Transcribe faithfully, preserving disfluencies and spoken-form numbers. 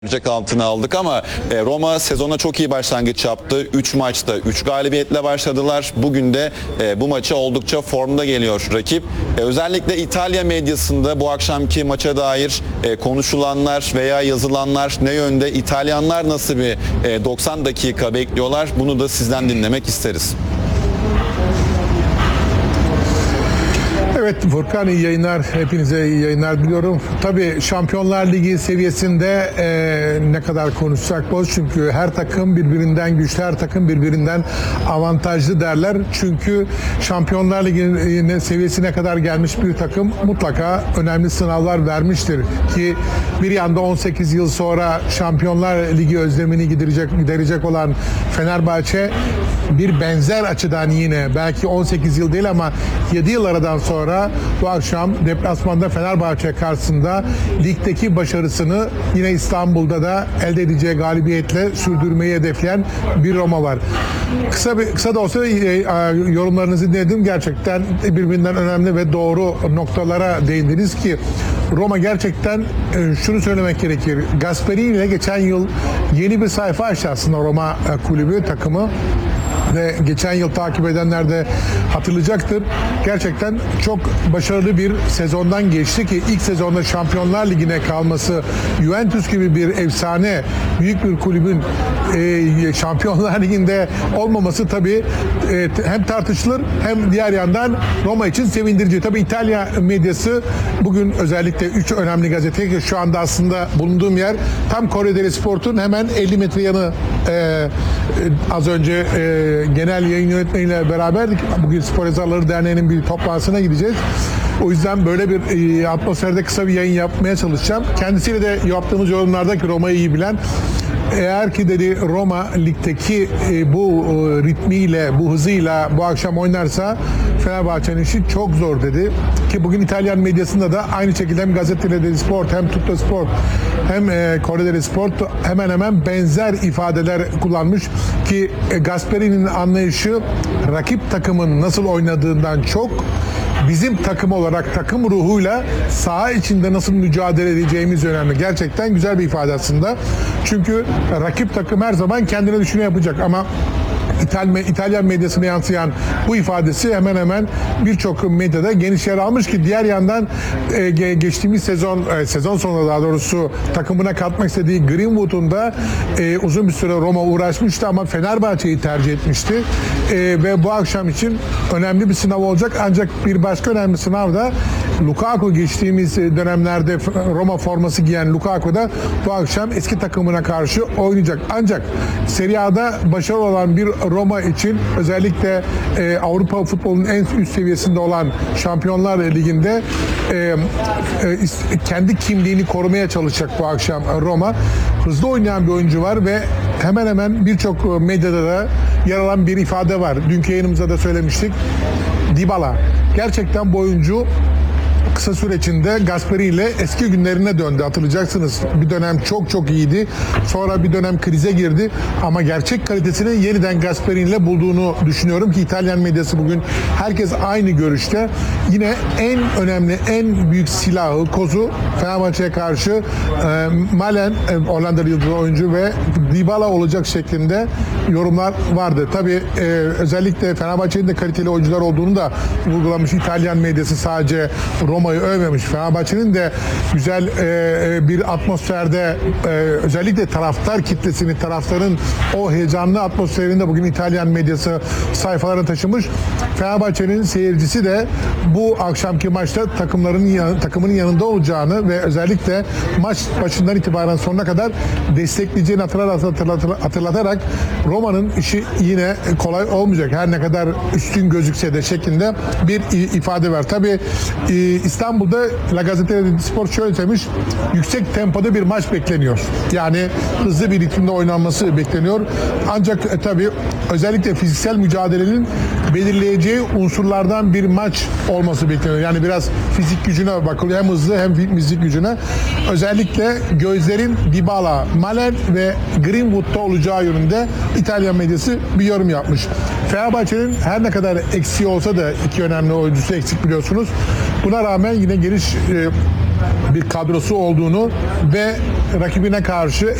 Mercek altına aldık ama Roma sezona çok iyi başlangıç yaptı. üç maçta üç galibiyetle başladılar. Bugün de bu maça oldukça formda geliyor rakip. Özellikle İtalya medyasında bu akşamki maça dair konuşulanlar veya yazılanlar ne yönde? İtalyanlar nasıl bir doksan dakika bekliyorlar? Bunu da sizden dinlemek isteriz. Evet Furkan, iyi yayınlar. Hepinize iyi yayınlar diliyorum. Tabii Şampiyonlar Ligi seviyesinde e, ne kadar konuşsak boz. Çünkü her takım birbirinden güçlü, her takım birbirinden avantajlı derler. Çünkü Şampiyonlar Ligi seviyesine kadar gelmiş bir takım mutlaka önemli sınavlar vermiştir. Ki bir yanda on sekiz yıl sonra Şampiyonlar Ligi özlemini giderecek, giderecek olan Fenerbahçe bir benzer açıdan yine belki on sekiz yıl değil ama yedi yıl aradan sonra bu akşam deplasmanda Fenerbahçe karşısında ligdeki başarısını yine İstanbul'da da elde edeceği galibiyetle sürdürmeyi hedefleyen bir Roma var. Kısa bir, kısa da olsa yorumlarınızı dinledim. Gerçekten birbirinden önemli ve doğru noktalara değindiniz ki Roma gerçekten şunu söylemek gerekir. Gasperini ile geçen yıl yeni bir sayfa açtı aslında Roma kulübü, takımı. Ve geçen yıl takip edenler de hatırlayacaktır. Gerçekten çok başarılı bir sezondan geçti ki ilk sezonda Şampiyonlar Ligi'ne kalması, Juventus gibi bir efsane büyük bir kulübün e, Şampiyonlar Ligi'nde olmaması tabii e, hem tartışılır hem diğer yandan Roma için sevindirici. Tabii İtalya medyası bugün özellikle üç önemli gazete ki şu anda aslında bulunduğum yer tam Corriere dello Sport'un hemen elli metre yanı. E, e, az önce e, genel yayın yönetmeniyle beraberdik. Bugün Spor Yazarları Derneği'nin bir toplantısına gideceğiz. O yüzden böyle bir e, atmosferde kısa bir yayın yapmaya çalışacağım. Kendisiyle de yaptığımız yorumlarda ki Roma'yı iyi bilen, eğer ki dedi Roma ligdeki e, bu e, ritmiyle, bu hızıyla bu akşam oynarsa Fenerbahçe'nin işi çok zor dedi. Ki bugün İtalyan medyasında da aynı şekilde hem Gazzetta dello Sport hem Tutto Sport hem e, Corriere dello Sport hemen hemen benzer ifadeler kullanmış ki e, Gasperini'nin anlayışı rakip takımın nasıl oynadığından çok bizim takım olarak takım ruhuyla saha içinde nasıl mücadele edeceğimiz önemli. Gerçekten güzel bir ifade aslında. Çünkü rakip takım her zaman kendine düşüne yapacak ama İtalyan, İtalyan medyasına yansıyan bu ifadesi hemen hemen birçok medyada geniş yer almış ki diğer yandan e, geçtiğimiz sezon e, sezon sonunda daha doğrusu takımına katmak istediği Greenwood'un da e, uzun bir süre Roma uğraşmıştı ama Fenerbahçe'yi tercih etmişti. E, ve bu akşam için önemli bir sınav olacak. Ancak bir başka önemli sınav da Lukaku, geçtiğimiz dönemlerde Roma forması giyen Lukaku da bu akşam eski takımına karşı oynayacak. Ancak Serie A'da başarılı olan bir Roma için özellikle e, Avrupa futbolunun en üst seviyesinde olan Şampiyonlar Ligi'nde e, e, kendi kimliğini korumaya çalışacak bu akşam Roma. Hızlı oynayan bir oyuncu var ve hemen hemen birçok medyada da yer alan bir ifade var. Dünkü yayınımızda da söylemiştik. Dybala. Gerçekten bu oyuncu kısa süre içinde Gasperini ile eski günlerine döndü. Hatırlayacaksınız. Bir dönem çok çok iyiydi. Sonra bir dönem krize girdi. Ama gerçek kalitesini yeniden Gasperini ile bulduğunu düşünüyorum ki İtalyan medyası bugün herkes aynı görüşte. Yine en önemli, en büyük silahı, kozu Fenerbahçe'ye karşı e, Malen, e, Hollandalı yıldız oyuncu ve Dybala olacak şeklinde yorumlar vardı. Tabii e, özellikle Fenerbahçe'nin de kaliteli oyuncular olduğunu da vurgulamış İtalyan medyası, sadece Roma'yı övmemiş. Fenerbahçe'nin de güzel e, bir atmosferde e, özellikle taraftar kitlesini, taraftarın o heyecanlı atmosferinde bugün İtalyan medyası sayfalarına taşımış. Fenerbahçe'nin seyircisi de bu akşamki maçta takımların yan, takımının yanında olacağını ve özellikle maç başından itibaren sonuna kadar destekleyeceğini hatırlatarak, hatırlatarak Roma'nın işi yine kolay olmayacak. Her ne kadar üstün gözükse de şeklinde bir ifade var. Tabii İstanbul'da La Gazzetta dello Sport şöyle demiş, yüksek tempoda bir maç bekleniyor. Yani hızlı bir ritimde oynanması bekleniyor. Ancak e, tabii özellikle fiziksel mücadelenin belirleyeceği unsurlardan bir maç olması bekleniyor. Yani biraz fizik gücüne bakılıyor. Hem hızlı hem fizik gücüne. Özellikle gözlerin Dybala, Malen ve Greenwood'da olacağı yönünde İtalyan medyası bir yorum yapmış. Fenerbahçe'nin her ne kadar eksiği olsa da iki önemli oyuncusu eksik biliyorsunuz. Buna rağmen yine geniş e, bir kadrosu olduğunu ve rakibine karşı